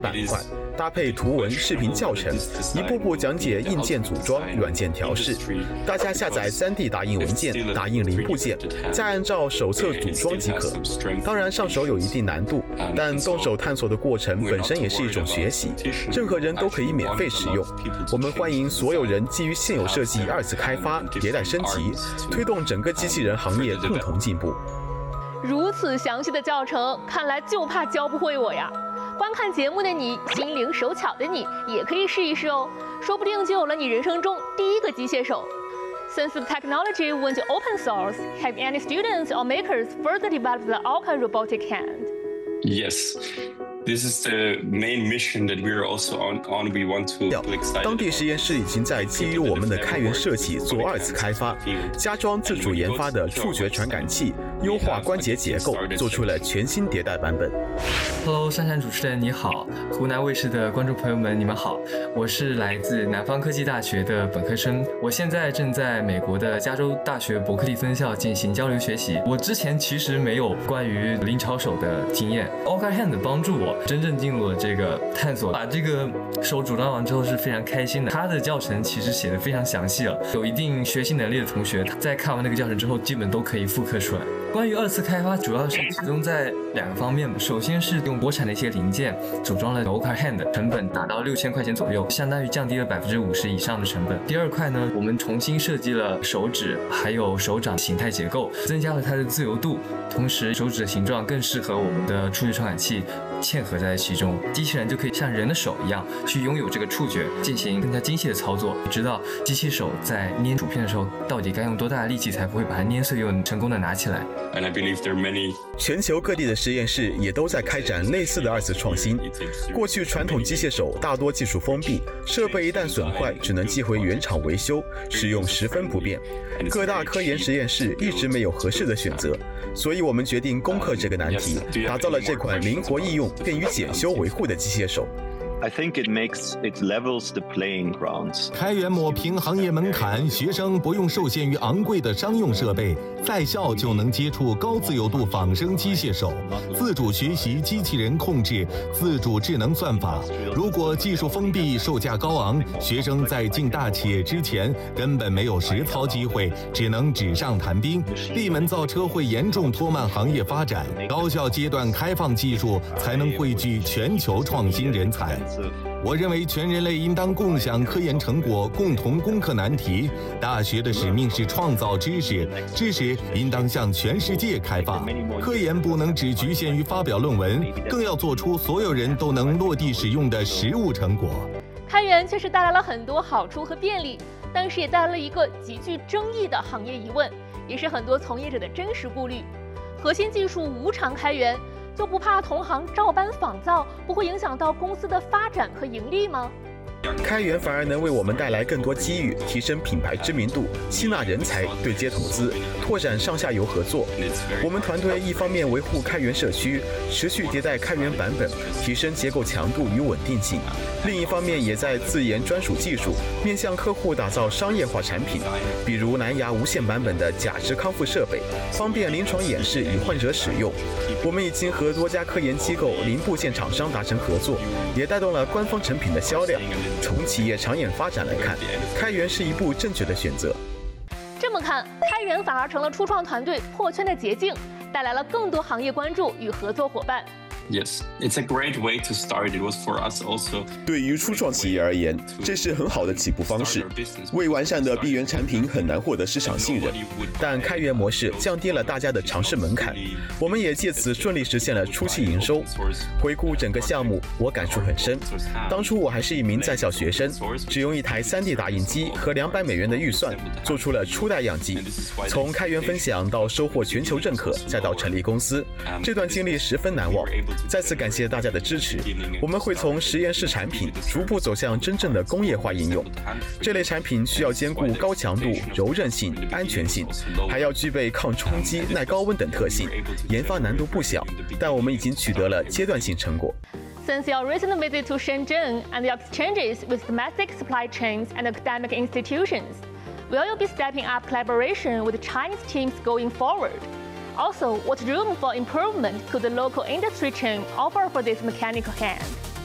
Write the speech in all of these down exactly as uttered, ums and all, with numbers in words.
板块，搭配图文、视频教程，一步步讲解硬件组装、软件调试。大家下载 三 D 打印文件，打印零部件，再按照手册组装即可。当然，上手有一定难度，但动手探索的过程本身也是一种学习，任何人都可以免费使用。我们欢迎所有人基于现有设计二次开发、迭代升级，推动整个机器人行业共同进步。 如此详细的教程，看来就怕教不会我呀。观看节目的你，心灵手巧的你，也可以试一试哦，说不定就有了你人生中第一个机械手。Since the technology went open source, have any students or makers further developed the Orca robotic hand? Yes. This is the main mission that we are also on. on. We want to. 当地实验室已经在基于我们的开源设计做二次开发，加装自主研发的触觉传感器，优化关节结构，做出了全新迭代版本。 Hello， 珊珊主持人你好，湖南卫视的观众朋友们你们好，我是来自南方科技大学的本科生，我现在正在美国的加州大学伯克利分校进行交流学习。我之前其实没有关于灵巧手的经验 ，Orca Hand 帮助我真正进入了这个探索，把这个手组装完之后是非常开心的。他的教程其实写的非常详细了，有一定学习能力的同学，在看完那个教程之后，基本都可以复刻出来。关于二次开发，主要是集中在两个方面。首先是用国产的一些零件组装了 Orca Hand， 成本达到六千块钱左右，相当于降低了百分之五十以上的成本。第二块呢，我们重新设计了手指还有手掌形态结构，增加了它的自由度，同时手指的形状更适合我们的触觉传感器嵌合在其中，机器人就可以像人的手一样去拥有这个触觉，进行更加精细的操作。知道机器手在捏薯片的时候，到底该用多大的力气才不会把它捏碎，又成功的拿起来。 And I believe there are many. 全球各地的实验室也都在开展类似的二次创新。过去传统机械手大多技术封闭，设备一旦损坏只能寄回原厂维修，使用十分不便。各大科研实验室一直没有合适的选择，所以我们决定攻克这个难题，打造了这款灵活易用、便于检修维护的机械手。 I think it makes it levels the playing grounds. 开源抹平行业门槛，学生不用受限于昂贵的商用设备，在校就能接触高自由度仿生机械手，自主学习机器人控制，自主智能算法。如果技术封闭、售价高昂，学生在进大企业之前根本没有实操机会，只能纸上谈兵。闭门造车会严重拖慢行业发展，高校阶段开放技术，才能汇聚全球创新人才。我认为全人类应当共享科研成果，共同攻克难题。大学的使命是创造知识，知识应当向全世界开放。科研不能只局限于发表论文，更要做出所有人都能落地使用的实物成果。 开源确实带来了很多好处和便利，但是也带来了一个极具争议的行业疑问，也是很多从业者的真实顾虑：核心技术无偿开源，就不怕同行照搬仿造，不会影响到公司的发展和盈利吗？ 开源反而能为我们带来更多机遇，提升品牌知名度，吸纳人才，对接投资，拓展上下游合作。我们团队一方面维护开源社区，持续迭代开源版本，提升结构强度与稳定性；另一方面也在自研专属技术，面向客户打造商业化产品，比如蓝牙无线版本的假肢康复设备，方便临床演示与患者使用。我们已经和多家科研机构、零部件厂商达成合作，也带动了官方成品的销量。从企业长远发展来看，开源是一步正确的选择。 这么看，开源反而成了初创团队破圈的捷径，带来了更多行业关注与合作伙伴。 Yes, it's a great way to start. It was for us also. 对于初创企业而言，这是很好的起步方式。未完善的闭源产品很难获得市场信任， 但开源模式降低了大家的尝试门槛，我们也借此顺利实现了初期营收。回顾整个项目，我感触很深。当初我还是一名在校学生，只用一台 三 D 打印机和两百美元的预算，做出了初代样机。从开源分享到收获全球认可，再到成立公司，这段经历十分难忘。再次感谢大家的支持，我们会从实验室产品逐步走向真正的工业化应用。这类产品需要兼顾高强度、柔韧性、安全性，还要具备抗冲击、耐高温等特性，研发难度不小，但我们已经取得了阶段性成果。 Since your recent visit to Shenzhen and your exchanges with domestic supply chains and academic institutions, will you be stepping up collaboration with Chinese teams going forward? Also, what room for improvement could the local industry chain offer for this mechanical hand?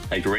like